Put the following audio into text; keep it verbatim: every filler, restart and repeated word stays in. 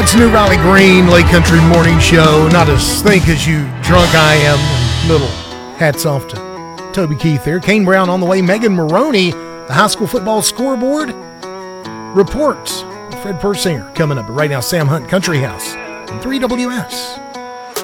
It's New Valley Green Lake Country Morning Show. Not as think as you drunk I am. Little hats off to Toby Keith there. Kane Brown on the way. Megan Maroney, the high school football scoreboard. Reports. Fred Persinger coming up. But right now, Sam Hunt, Country House, and three W S.